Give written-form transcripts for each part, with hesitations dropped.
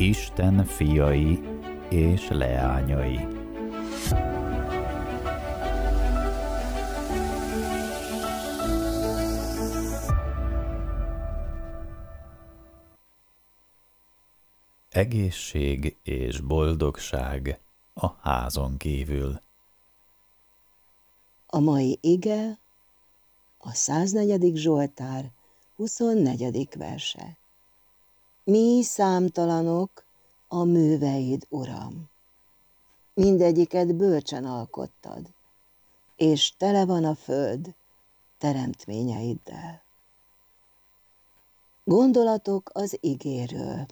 Isten fiai és leányai. Egészség és boldogság a házon kívül. A mai ige a 104. Zsoltár 24. verse. Mi számtalanok a műveid, Uram! Mindegyiket bölcsen alkottad, és tele van a föld teremtményeiddel. Gondolatok az igéről.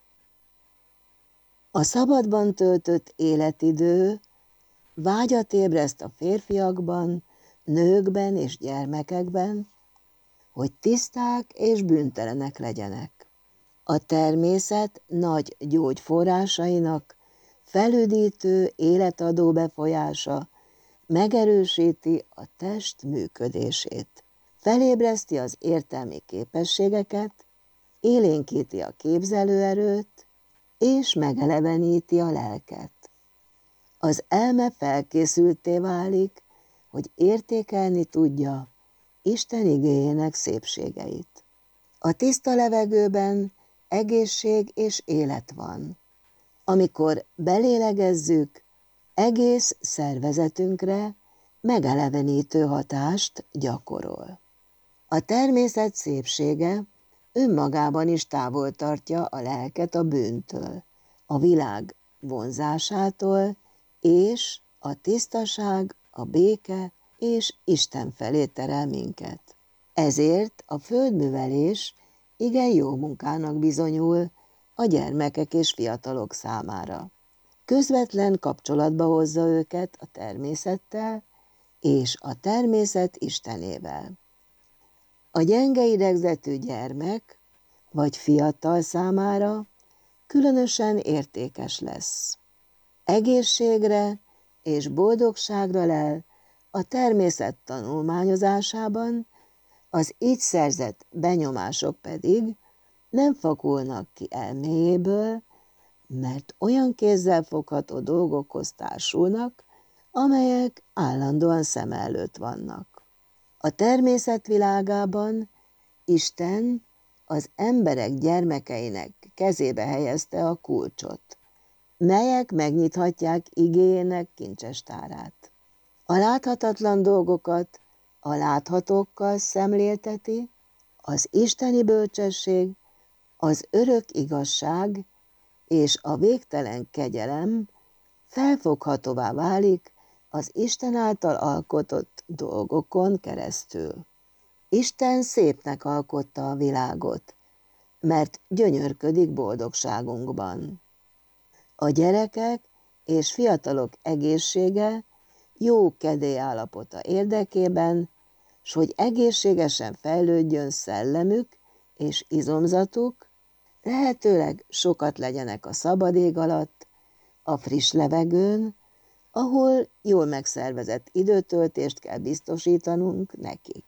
A szabadban töltött életidő vágyat ébreszt a férfiakban, nőkben és gyermekekben, hogy tiszták és bűntelenek legyenek. A természet nagy gyógyforrásainak felüdítő, életadó befolyása megerősíti a test működését. Felébreszti az értelmi képességeket, élénkíti a képzelőerőt, és megeleveníti a lelket. Az elme felkészültté válik, hogy értékelni tudja Isten igéjének szépségeit. A tiszta levegőben egészség és élet van. Amikor belélegezzük, egész szervezetünkre megelevenítő hatást gyakorol. A természet szépsége önmagában is távol tartja a lelket a bűntől, a világ vonzásától, és a tisztaság, a béke és Isten felé terel minket. Ezért a földművelés igen jó munkának bizonyul a gyermekek és fiatalok számára. Közvetlen kapcsolatba hozza őket a természettel és a természet Istenével. A gyenge idegzetű gyermek vagy fiatal számára különösen értékes lesz. Egészségre és boldogságra lel a természet tanulmányozásában, az így szerzett benyomások pedig nem fakulnak ki elméjéből, mert olyan kézzelfogható dolgokhoz társulnak, amelyek állandóan szem előtt vannak. A természet világában Isten az emberek gyermekeinek kezébe helyezte a kulcsot, melyek megnyithatják igéjének kincses tárát. A láthatatlan dolgokat a láthatókkal szemlélteti, az isteni bölcsesség, az örök igazság és a végtelen kegyelem felfoghatóvá válik az Isten által alkotott dolgokon keresztül. Isten szépnek alkotta a világot, mert gyönyörködik boldogságunkban. A gyerekek és fiatalok egészsége jó kedélyállapota érdekében, s hogy egészségesen fejlődjön szellemük és izomzatuk, lehetőleg sokat legyenek a szabad ég alatt, a friss levegőn, ahol jól megszervezett időtöltést kell biztosítanunk nekik.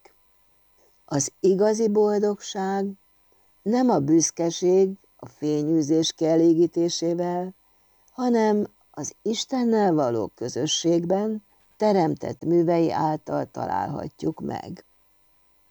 Az igazi boldogság nem a büszkeség, a fényűzés kielégítésével, hanem az Istennel való közösségben teremtett művei által találhatjuk meg.